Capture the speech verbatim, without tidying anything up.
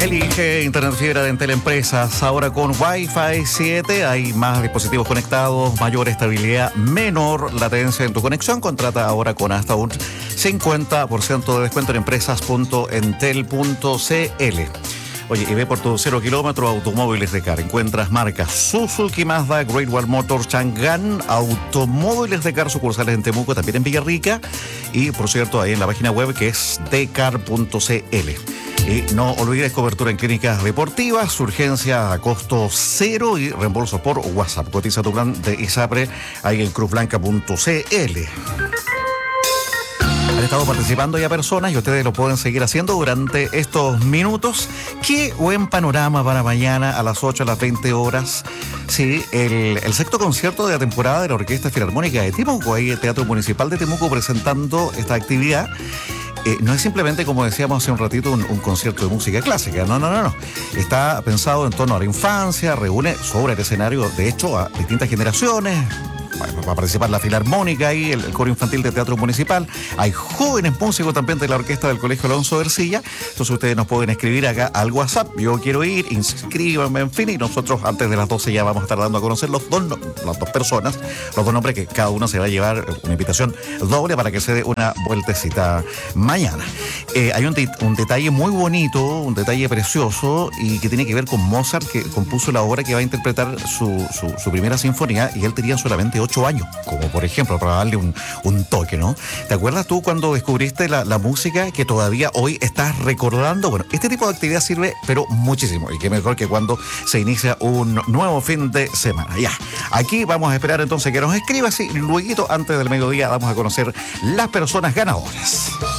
Elige Internet Fibra de Entel Empresas. Ahora con Wi-Fi siete hay más dispositivos conectados, mayor estabilidad, menor latencia en tu conexión. Contrata ahora con hasta un cincuenta por ciento de descuento en empresas punto entel punto c l. Oye, y ve por tu cero kilómetro Automóviles de Car. Encuentras marcas Suzuki, Mazda, Great Wall Motors, Chang'an, Automóviles de Car, sucursales en Temuco, también en Villarrica. Y, por cierto, ahí en la página web que es decar punto c l. Y no olvides cobertura en clínicas deportivas, urgencia a costo cero y reembolso por WhatsApp. Cotiza tu plan de ISAPRE ahí en cruz blanca punto c l. Han estado participando ya personas y ustedes lo pueden seguir haciendo durante estos minutos. Qué buen panorama para mañana a las ocho, a las veinte horas. Sí, el, el sexto concierto de la temporada de la Orquesta Filarmónica de Temuco, ahí el Teatro Municipal de Temuco presentando esta actividad. Eh, no es simplemente, como decíamos hace un ratito, un, un concierto de música clásica. No, no, no, no. Está pensado en torno a la infancia, reúne sobre el escenario, de hecho, a distintas generaciones. Va a participar la Filarmónica y el, el coro infantil de Teatro Municipal. Hay jóvenes músicos también de la orquesta del Colegio Alonso de Ercilla. Entonces ustedes nos pueden escribir acá al WhatsApp. Yo quiero ir, inscríbanme, en fin. Y nosotros antes de las doce ya vamos a estar dando a conocer los dos, las dos personas, los dos nombres que cada uno se va a llevar una invitación doble para que se dé una vueltecita mañana. Eh, hay un, de, un detalle muy bonito, un detalle precioso y que tiene que ver con Mozart, que compuso la obra que va a interpretar su, su, su primera sinfonía, y él tenía solamente ocho años, como por ejemplo, para darle un, un toque, ¿no? ¿Te acuerdas tú cuando descubriste la, la música que todavía hoy estás recordando? Bueno, este tipo de actividad sirve, pero muchísimo, y qué mejor que cuando se inicia un nuevo fin de semana. Ya, aquí vamos a esperar entonces que nos escribas y luego, antes del mediodía, vamos a conocer las personas ganadoras.